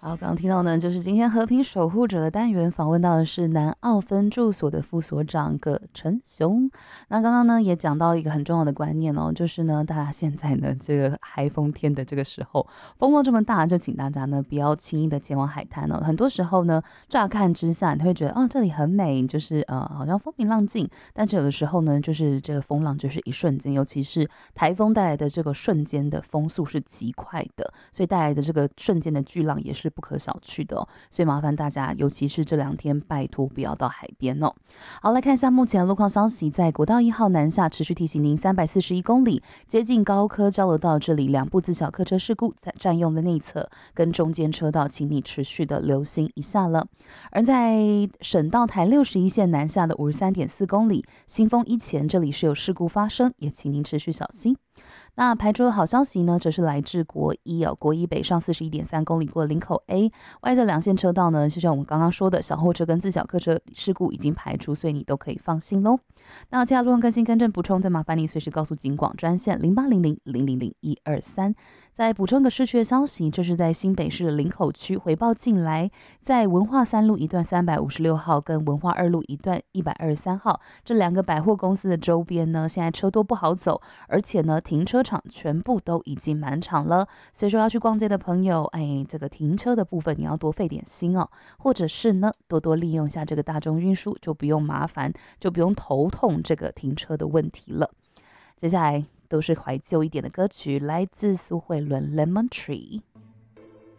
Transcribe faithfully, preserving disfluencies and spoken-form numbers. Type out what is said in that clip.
好，刚刚听到呢，就是今天和平守护者的单元，访问到的是南澳分驻所的副所长葛承雄。那刚刚呢也讲到一个很重要的观念哦，就是呢，大家现在呢这个台风天的这个时候，风浪这么大，就请大家呢不要轻易的前往海滩哦。很多时候呢，乍看之下你会觉得哦这里很美，就是呃好像风平浪静，但是有的时候呢，就是这个风浪就是一瞬间，尤其是台风带来的这个瞬间的风速是极快的，所以带来的这个瞬间的巨浪也是不可小觑的哦。所以麻烦大家，尤其是这两天，拜托不要到海边哦。好，来看一下目前的路况消息，在国道一号南下持续提醒您三百四十一公里，接近高科交流道这里，两部自小客车事故在占用的内侧跟中间车道，请你持续的留心一下了。而在省道台六十一线南下的五十三点四公里，新丰一前这里是有事故发生，也请您持续小心。那排除的好消息呢，则是来自国一哦，国一北上四十一点三公里过林口 A， 外在两线车道呢，就像我们刚刚说的，小货车跟自小客车事故已经排除，所以你都可以放心喽。那其他路况更新更正补充，再麻烦你随时告诉警广专线零八零零零零零一二三。再补充个市区的消息，这是在新北市的林口区回报进来，在文化三路一段三百五十六号跟文化二路一段一百二十三号这两个百货公司的周边呢，现在车多不好走，而且呢停车场全部都已经满场了，所以说要去逛街的朋友，哎，这个停车的部分你要多费点心哦，或者是呢多多利用一下这个大众运输，就不用麻烦，就不用头痛这个停车的问题了。接下来都是怀旧一点的歌曲，来自苏慧伦《Lemon Tree》。